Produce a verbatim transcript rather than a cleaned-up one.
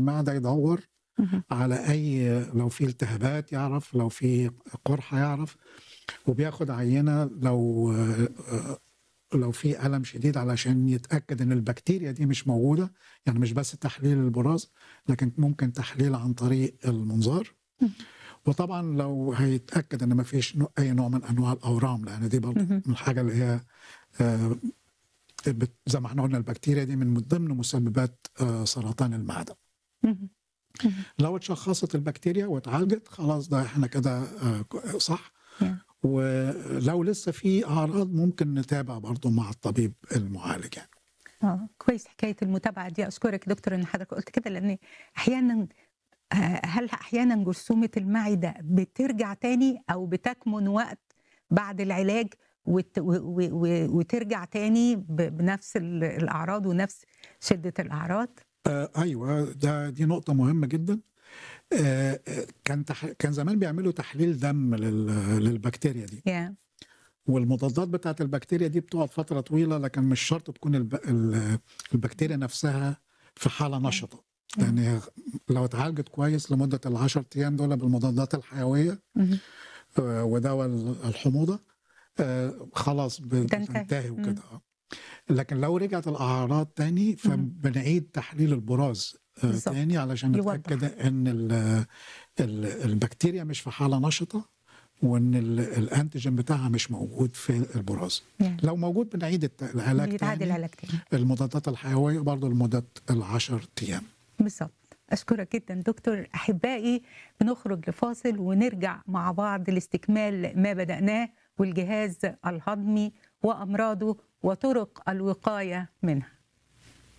المعدة يدور اهم. على أي لو في التهابات يعرف، لو في قرحة يعرف، وبياخد عينة لو آآ لو في ألم شديد علشان يتأكد إن البكتيريا دي مش موجودة، يعني مش بس تحليل البراز، لكن ممكن تحليل عن طريق المنظار. اهم. وطبعًا لو هيتأكد إن ما فيش نوع أي نوع من أنواع الأورام، لأن دي برضه اهم. من الحاجة اللي هي آآ بت زي ما إحنا قلنا البكتيريا دي من ضمن مسببات آآ سرطان المعدة. اهم. اهم. لو اتشخصت البكتيريا واتعالجت خلاص ده إحنا كده آآ ك صح، ياه! ولو لسه في أعراض ممكن نتابع برضه مع الطبيب المعالج يعني. آه، كويس حكاية المتابعة دي، أشكرك يا دكتور إن حضرتك قُلت كده، لإن أحيانًا آآ هل أحيانًا جرثومة المعدة بترجع تاني أو بتكمن وقت بعد العلاج وت و و و وترجع تاني ب بنفس ال الأعراض ونفس شدة الأعراض؟ آآ أيوه، ده دي نقطة مهمة جدًا. آآ كان تح كان زمان بيعملوا تحليل دم لل للبكتيريا دي، ياه! والمضادات بتاعة البكتيريا دي بتقعد فترة طويلة، لكن مش شرط تكون الب ال البكتيريا نفسها في حالة ياه! نشطة، لأن إمم. هي لو اتعالجت كويس لمدة العشرة أيام دول بالمضادات الحيوية اهم. آآ ودوا ال الحموضة آآ خلاص ب بتنتهي. بتنتهي إمم. وكده آه. لكن لو رجعت الأعراض تاني اهم. فبنعيد تحليل البراز آآ بالضبط. تاني علشان نتأكد يوضّح. إن ال ال البكتيريا مش في حالة نشطة، وإن ال الأنتيجين بتاعها مش موجود في البراز. ياه! لو موجود بنعيد الت العلاج بيتعاد تاني، العلاج تاني. المضادات الحيوية برضه لمدة العشرة أيام. بالضبط. أشكرك جدًا دكتور. أحبائي بنخرج لفاصل ونرجع مع بعض لاستكمال ما بدأناه والجهاز الهضمي وأمراضه وطرق الوقاية منها.